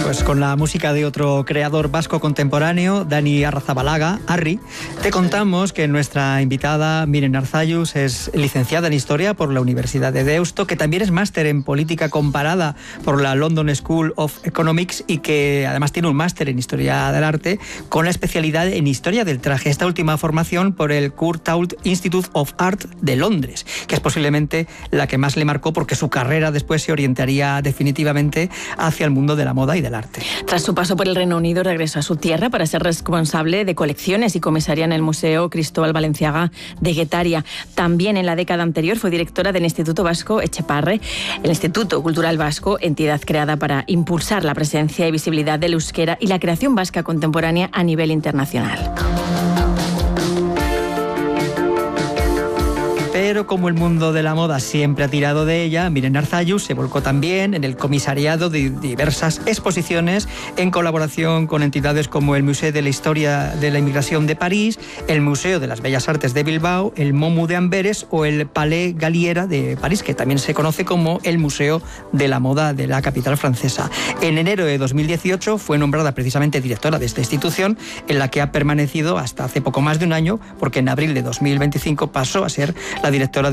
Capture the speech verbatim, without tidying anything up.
Pues con la música de otro creador vasco contemporáneo, Dani Arrazabalaga, Arri, te contamos que nuestra invitada, Miren Arzallus, es licenciada en Historia por la Universidad de Deusto, que también es máster en Política Comparada por la London School of Economics y que además tiene un máster en Historia del Arte con la especialidad en Historia del Traje. Esta última formación por el Courtauld Institute of Art de Londres, que es posiblemente la que más le marcó porque su carrera después se orientaría definitivamente hacia el mundo de la moda y del arte. Tras su paso por el Reino Unido, regresó a su tierra para ser responsable de colecciones y comisaria en el Museo Cristóbal Balenciaga de Guetaria. También en la década anterior fue directora del Instituto Vasco Etxeparre, el Instituto Cultural Vasco, entidad creada para impulsar la presencia y visibilidad del euskera y la creación vasca contemporánea a nivel internacional. Pero como el mundo de la moda siempre ha tirado de ella, Miren Arzallus se volcó también en el comisariado de diversas exposiciones en colaboración con entidades como el Museo de la Historia de la Inmigración de París, el Museo de las Bellas Artes de Bilbao, el MoMU de Amberes o el Palais Galliera de París, que también se conoce como el Museo de la Moda de la capital francesa. En enero de dos mil dieciocho fue nombrada precisamente directora de esta institución, en la que ha permanecido hasta hace poco más de un año, porque en abril de dos mil veinticinco pasó a ser la directora